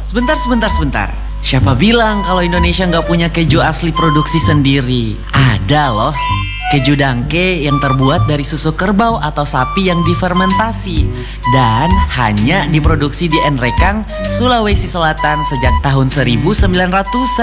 sebentar. Siapa bilang kalau Indonesia nggak punya keju asli produksi sendiri? Ada loh. Keju Dangke yang terbuat dari susu kerbau atau sapi yang difermentasi dan hanya diproduksi di Nrekang, Sulawesi Selatan sejak tahun 1900-an.